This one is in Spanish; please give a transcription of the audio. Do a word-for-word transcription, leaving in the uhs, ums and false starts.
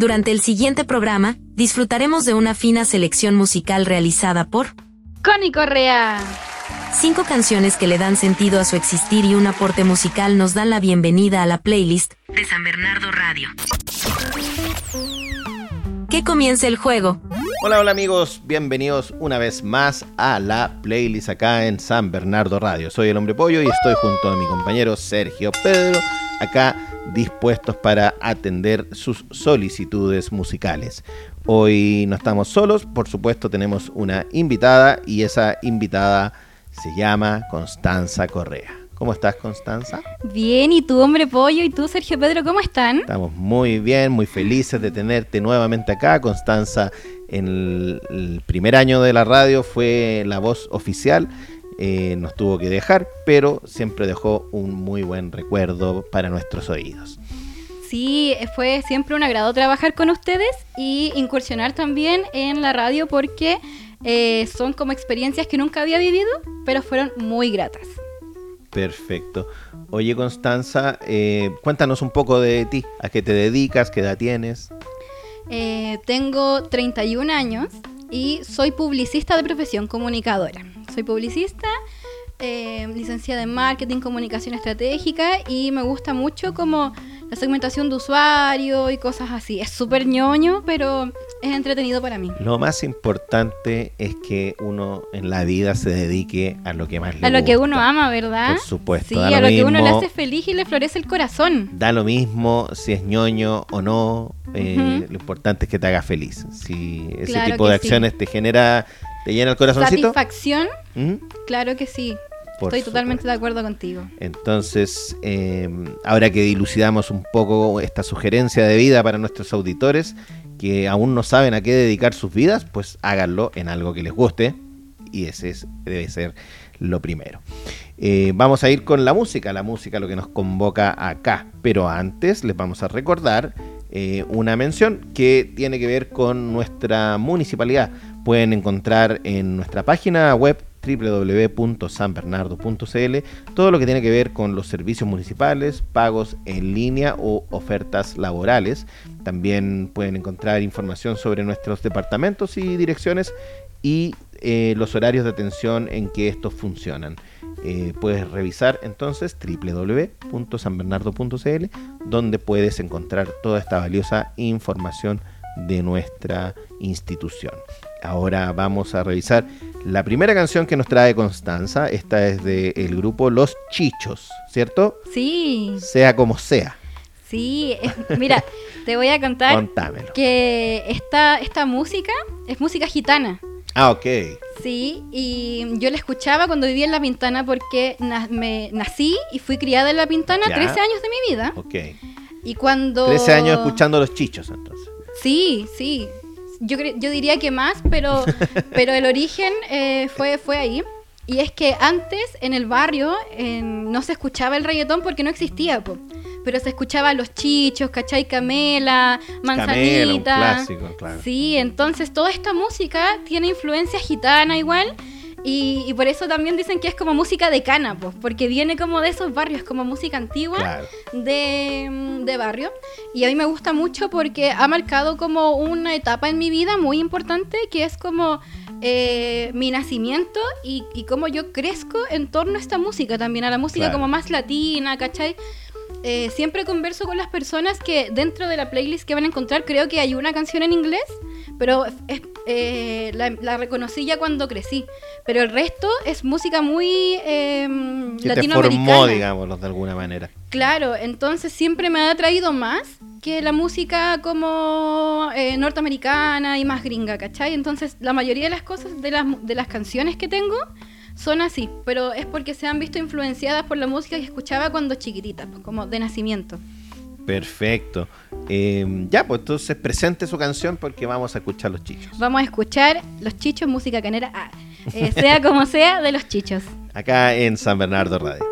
Durante el siguiente programa, disfrutaremos de una fina selección musical realizada por Connie Correa. Cinco canciones que le dan sentido a su existir y un aporte musical nos dan la bienvenida a la playlist de San Bernardo Radio. Que comience el juego. Hola, hola amigos, bienvenidos una vez más a la playlist acá en San Bernardo Radio. Soy el Hombre Pollo y estoy junto a mi compañero Sergio Pedro, acá dispuestos para atender sus solicitudes musicales. Hoy no estamos solos, por supuesto tenemos una invitada y esa invitada se llama Constanza Correa. ¿Cómo estás, Constanza? Bien, ¿y tú, Hombre Pollo? ¿Y tú, Sergio Pedro? ¿Cómo están? Estamos muy bien, muy felices de tenerte nuevamente acá. Constanza, en el, el primer año de la radio fue la voz oficial. Eh, nos tuvo que dejar, pero siempre dejó un muy buen recuerdo para nuestros oídos. Sí, fue siempre un agrado trabajar con ustedes y incursionar también en la radio porque eh, son como experiencias que nunca había vivido, pero fueron muy gratas. Perfecto. Oye, Constanza, eh, cuéntanos un poco de ti. ¿A qué te dedicas? ¿Qué edad tienes? Eh, tengo treinta y un años y soy publicista de profesión, comunicadora. Soy publicista, eh, licenciada en marketing, comunicación estratégica y me gusta mucho como la segmentación de usuario y cosas así. Es súper ñoño, pero es entretenido para mí. Lo más importante es que uno en la vida se dedique a lo que más le gusta. A lo que uno ama, ¿verdad? Por supuesto. Sí, a lo, lo que uno le hace feliz y le florece el corazón. Da lo mismo si es ñoño o no. Eh, uh-huh. Lo importante es que te haga feliz. Si ese claro tipo de sí. acciones te genera, te llena el corazoncito. ¿Satisfacción? ¿Mm? Claro que sí. Por Estoy supuesto. Totalmente de acuerdo contigo. Entonces, eh, ahora que dilucidamos un poco esta sugerencia de vida para nuestros auditores que aún no saben a qué dedicar sus vidas, pues háganlo en algo que les guste y ese es, debe ser lo primero. Eh, vamos a ir con la música, la música lo que nos convoca acá, pero antes les vamos a recordar eh, una mención que tiene que ver con nuestra municipalidad. Pueden encontrar en nuestra página web doble u doble u doble u punto san bernardo punto c l todo lo que tiene que ver con los servicios municipales, pagos en línea o ofertas laborales. También pueden encontrar información sobre nuestros departamentos y direcciones y eh, los horarios de atención en que estos funcionan. Eh, puedes revisar entonces doble u doble u doble u punto san bernardo punto c l donde puedes encontrar toda esta valiosa información de nuestra institución. Ahora vamos a revisar la primera canción que nos trae Constanza. Esta es del grupo Los Chichos, ¿cierto? Sí. Sea como sea. Sí, es, mira, te voy a contar Contámelo. que esta, esta música es música gitana. Ah, ok. Sí, y yo la escuchaba cuando vivía en La Pintana porque na- me nací y fui criada en La Pintana Ya. trece años de mi vida. Ok. Y cuando... trece años escuchando Los Chichos, entonces. Sí, sí. Yo, cre- yo diría que más, pero, pero el origen eh, fue, fue ahí. Y es que antes en el barrio eh, no se escuchaba el reggaetón porque no existía, po. Pero se escuchaba Los Chichos, ¿cachai? Camela, Manzanita. Camela, un clásico, claro. Sí, entonces toda esta música tiene influencia gitana igual. Y, y por eso también dicen que es como música de cana, pues, porque viene como de esos barrios, como música antigua, Claro. de, de barrio. Y a mí me gusta mucho porque ha marcado como una etapa en mi vida muy importante, que es como eh, mi nacimiento y, y cómo yo crezco en torno a esta música también, a la música Claro. como más latina, ¿cachai? Eh, siempre converso con las personas que dentro de la playlist que van a encontrar, creo que hay una canción en inglés, pero es, eh, la, la reconocí ya cuando crecí. Pero el resto es música muy eh, Que te latinoamericana. formó, digámoslo, de alguna manera. Claro, entonces siempre me ha atraído más que la música como eh, norteamericana y más gringa, ¿cachai? Entonces la mayoría de las cosas, de las, de las canciones que tengo son así, pero es porque se han visto influenciadas por la música que escuchaba cuando chiquitita, pues, como de nacimiento. Perfecto. Eh, ya, pues entonces presente su canción porque vamos a escuchar Los Chichos. Vamos a escuchar Los Chichos, música canera, ah, eh, sea como sea, de Los Chichos. Acá en San Bernardo Radio.